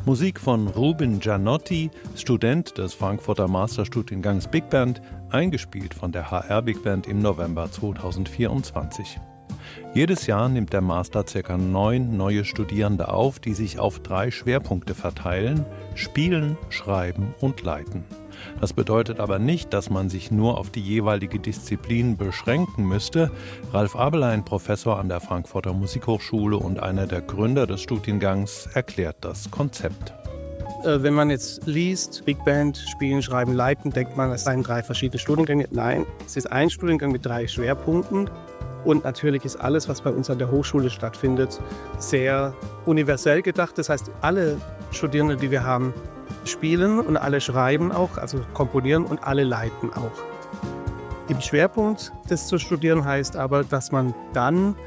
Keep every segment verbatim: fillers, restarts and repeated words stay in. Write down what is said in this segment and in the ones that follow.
Musik von Ruben Gianotti, Student des Frankfurter Masterstudiengangs Big Band, eingespielt von der H R Big Band im November zweitausendvierundzwanzig. Jedes Jahr nimmt der Master ca. neun neue Studierende auf, die sich auf drei Schwerpunkte verteilen: Spielen, Schreiben und Leiten. Das bedeutet aber nicht, dass man sich nur auf die jeweilige Disziplin beschränken müsste. Ralf Abelein, Professor an der Frankfurter Musikhochschule und einer der Gründer des Studiengangs, erklärt das Konzept. Wenn man jetzt liest, Big Band, Spielen, Schreiben, Leiten, denkt man, es seien drei verschiedene Studiengänge. Nein, es ist ein Studiengang mit drei Schwerpunkten. Und natürlich ist alles, was bei uns an der Hochschule stattfindet, sehr universell gedacht. Das heißt, alle Studierende, die wir haben, spielen und alle schreiben auch, also komponieren, und alle leiten auch. Im Schwerpunkt des zu studieren heißt aber, dass man dann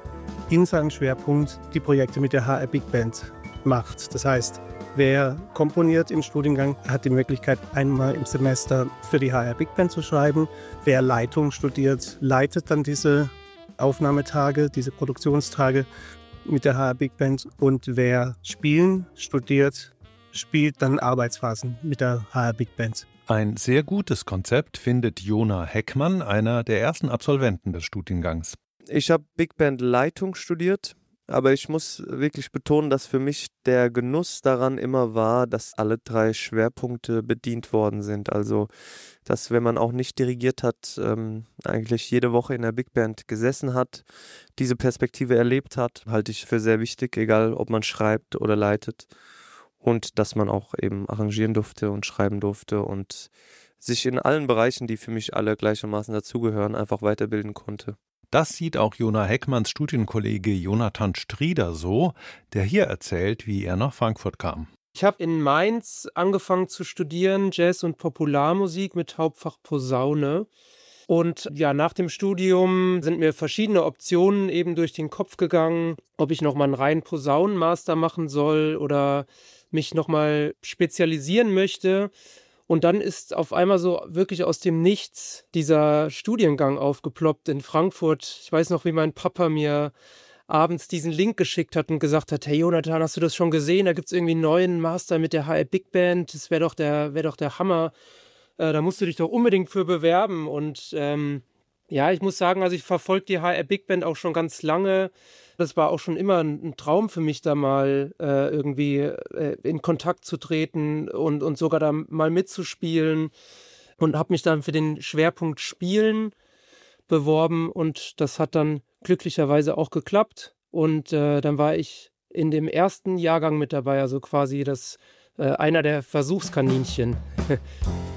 in seinem Schwerpunkt die Projekte mit der H R Big Band macht. Das heißt, wer komponiert im Studiengang, hat die Möglichkeit, einmal im Semester für die H R Big Band zu schreiben. Wer Leitung studiert, leitet dann diese Aufnahmetage, diese Produktionstage mit der H R Big Band. Und wer Spielen studiert, spielt dann Arbeitsphasen mit der H R Big Band. Ein sehr gutes Konzept findet Jona Heckmann, einer der ersten Absolventen des Studiengangs. Ich habe Big Band Leitung studiert, aber ich muss wirklich betonen, dass für mich der Genuss daran immer war, dass alle drei Schwerpunkte bedient worden sind. Also, dass, wenn man auch nicht dirigiert hat, ähm, eigentlich jede Woche in der Big Band gesessen hat, diese Perspektive erlebt hat, halte ich für sehr wichtig, egal ob man schreibt oder leitet. Und dass man auch eben arrangieren durfte und schreiben durfte und sich in allen Bereichen, die für mich alle gleichermaßen dazugehören, einfach weiterbilden konnte. Das sieht auch Jona Heckmanns Studienkollege Jonathan Strieder so, der hier erzählt, wie er nach Frankfurt kam. Ich habe in Mainz angefangen zu studieren, Jazz- und Popularmusik mit Hauptfach Posaune. Und ja, nach dem Studium sind mir verschiedene Optionen eben durch den Kopf gegangen, ob ich nochmal einen reinen Posaunenmaster machen soll oder mich nochmal spezialisieren möchte. Und dann ist auf einmal so wirklich aus dem Nichts dieser Studiengang aufgeploppt in Frankfurt. Ich weiß noch, wie mein Papa mir abends diesen Link geschickt hat und gesagt hat: Hey Jonathan, hast du das schon gesehen? Da gibt es irgendwie einen neuen Master mit der H R Big Band. Das wäre doch der, wär doch der Hammer. Äh, da musst du dich doch unbedingt für bewerben. Und ähm, ja, ich muss sagen, also ich verfolge die H R Big Band auch schon ganz lange. Das war auch schon immer ein, ein Traum für mich, da mal äh, irgendwie äh, in Kontakt zu treten und, und sogar da mal mitzuspielen. Und habe mich dann für den Schwerpunkt Spielen beworben und das hat dann glücklicherweise auch geklappt. Und äh, dann war ich in dem ersten Jahrgang mit dabei, also quasi das äh, einer der Versuchskaninchen.